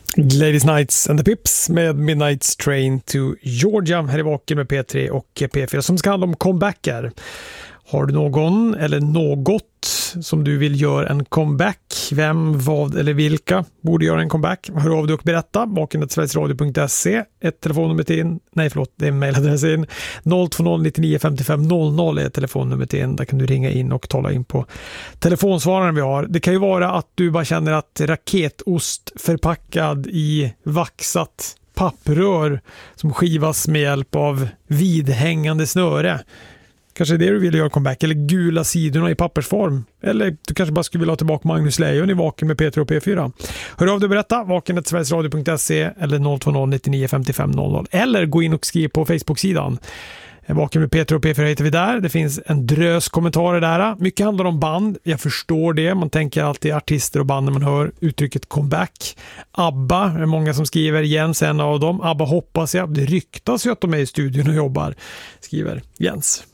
Gladys Knights and the Pips med Midnight's Train to Georgia. Här är Vaken med P3 och P4 som ska handla om comebacker. Har du någon eller något som du vill göra en comeback? Vem, vad eller vilka borde göra en comeback? Hör av dig och berätta. vaken@sverigesradio.se. Ett telefonnummer till in. Nej, förlåt, det är en mejladress in. 020 99 55 00 är telefonnummer till in. Där kan du ringa in och tala in på telefonsvararen vi har. Det kan ju vara att du bara känner att raketost förpackad i vaxat papprör som skivas med hjälp av vidhängande snöre. Kanske det du vill göra comeback, eller gula sidorna i pappersform. Eller du kanske bara skulle vilja ha tillbaka Magnus Lejon i Vaken med P3 och P4. Hör av dig och berätta, vaken@sverigesradio.se eller 020 99 55 00. Eller gå in och skriv på Facebook-sidan. Vaken med P3 och P4 heter vi där. Det finns en drös kommentarer där. Mycket handlar om band, jag förstår det. Man tänker alltid artister och band när man hör uttrycket comeback. ABBA är många som skriver, Jens en av dem. ABBA hoppas jag, det ryktas ju att de är i studion och jobbar, skriver Jens.